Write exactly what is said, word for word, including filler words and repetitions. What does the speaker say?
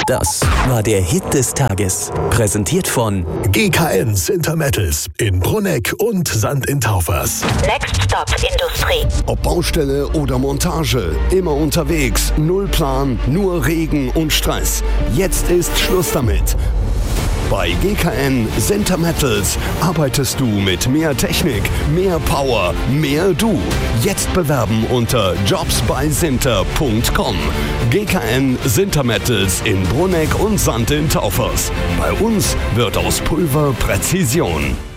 Das war der Hit des Tages. Präsentiert von G K N Sintermettels in Brunegg und Sand in Taufers. Next Stop Industrie. Ob Baustelle oder Montage, immer unterwegs, null Plan, nur Regen und Stress. Jetzt ist Schluss damit. Bei G K N Sintermettels arbeitest du mit mehr Technik, mehr Power, mehr du. Jetzt bewerben unter jobs bei sinter punkt com. G K N Sintermettels in Brunegg und Sand in Taufers. Bei uns wird aus Pulver Präzision.